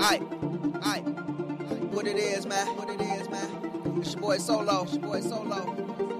What it is, man? It's your boy Solo.